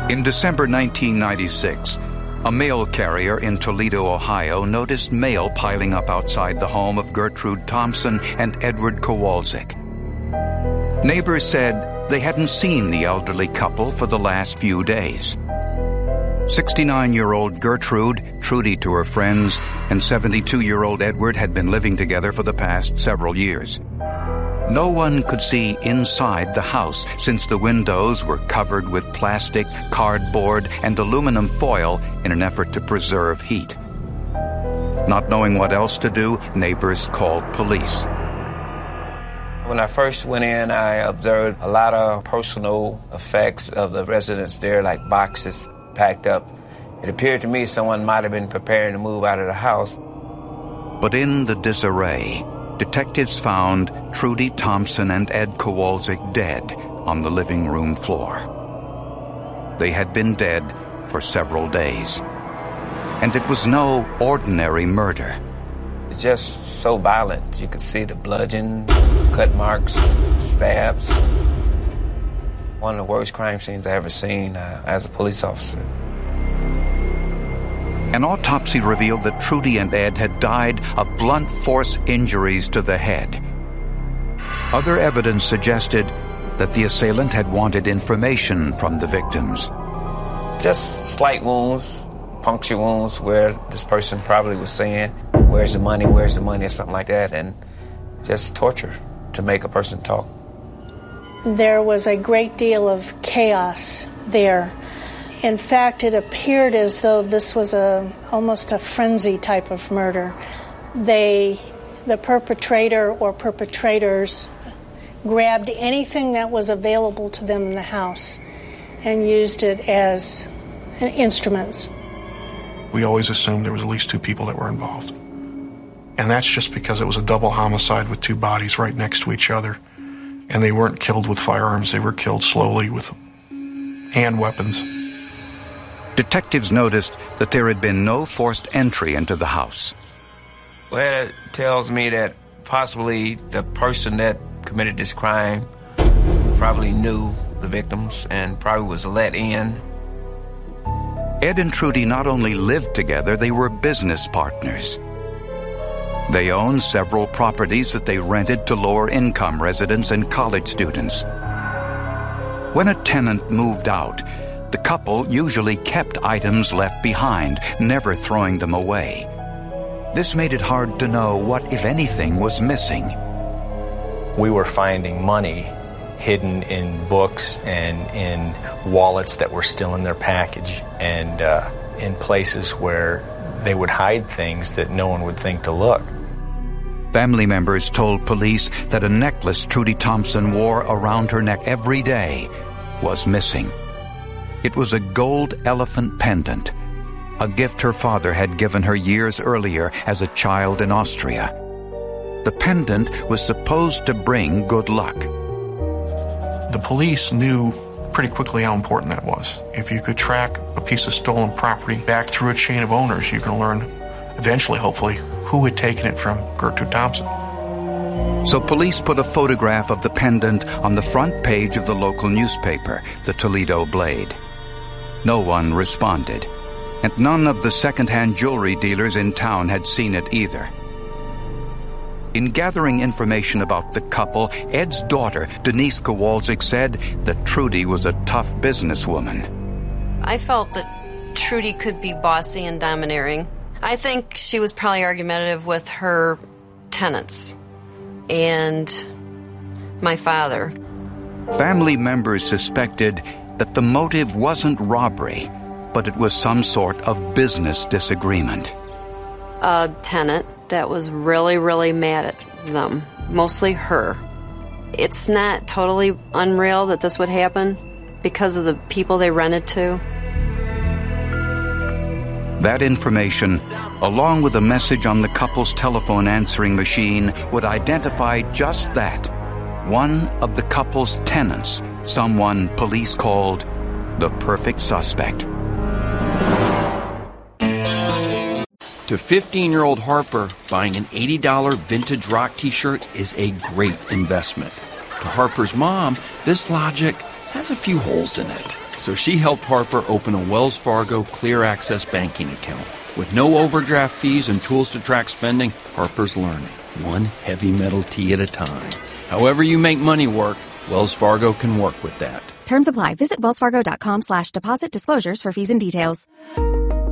In December 1996, a mail carrier in Toledo, Ohio, noticed mail piling up outside the home of Gertrude Thompson and Edward Kowalczyk. Neighbors said they hadn't seen the elderly couple for the last few days. 69-year-old Gertrude, Trudy to her friends, and 72-year-old Edward had been living together for the past several years. No one could see inside the house since the windows were covered with plastic, cardboard, and aluminum foil in an effort to preserve heat. Not knowing what else to do, neighbors called police. When I first went in, I observed a lot of personal effects of the residents there, like boxes packed up. It appeared to me someone might have been preparing to move out of the house. But in the disarray, detectives found Trudy Thompson and Ed Kowalczyk dead on the living room floor. They had been dead for several days. And it was no ordinary murder. It's just so violent. You could see the bludgeon, cut marks, stabs. One of the worst crime scenes I ever seen as a police officer. An autopsy revealed that Trudy and Ed had died of blunt force injuries to the head. Other evidence suggested that the assailant had wanted information from the victims. Just slight wounds, puncture wounds, where this person probably was saying, where's the money, or something like that, and just torture to make a person talk. There was a great deal of chaos there. In fact, it appeared as though this was almost a frenzy type of murder. The perpetrator or perpetrators grabbed anything that was available to them in the house and used it as instruments. We always assumed there was at least two people that were involved. And that's just because it was a double homicide with two bodies right next to each other. And they weren't killed with firearms, they were killed slowly with hand weapons. Detectives noticed that there had been no forced entry into the house. Well, it tells me that possibly the person that committed this crime probably knew the victims and probably was let in. Ed and Trudy not only lived together, they were business partners. They owned several properties that they rented to lower-income residents and college students. When a tenant moved out, the couple usually kept items left behind, never throwing them away. This made it hard to know what, if anything, was missing. We were finding money hidden in books and in wallets that were still in their package and in places where they would hide things that no one would think to look. Family members told police that a necklace Trudy Thompson wore around her neck every day was missing. It was a gold elephant pendant, a gift her father had given her years earlier as a child in Austria. The pendant was supposed to bring good luck. The police knew pretty quickly how important that was. If you could track a piece of stolen property back through a chain of owners, you can learn eventually, hopefully, who had taken it from Gertrude Thompson. So police put a photograph of the pendant on the front page of the local newspaper, the Toledo Blade. No one responded, and none of the second-hand jewelry dealers in town had seen it either. In gathering information about the couple, Ed's daughter, Denise Kowalczyk, said that Trudy was a tough businesswoman. I felt that Trudy could be bossy and domineering. I think she was probably argumentative with her tenants and my father. Family members suspected that the motive wasn't robbery, but it was some sort of business disagreement. A tenant that was really, really mad at them, mostly her. It's not totally unreal that this would happen because of the people they rented to. That information, along with a message on the couple's telephone answering machine, would identify just that. One of the couple's tenants, someone police called the perfect suspect. To 15-year-old Harper, buying an $80 vintage rock t-shirt is a great investment. To Harper's mom, this logic has a few holes in it. So she helped Harper open a Wells Fargo Clear Access banking account. With no overdraft fees and tools to track spending, Harper's learning, one heavy metal tea at a time. However you make money work, Wells Fargo can work with that. Terms apply. Visit wellsfargo.com/deposit disclosures for fees and details.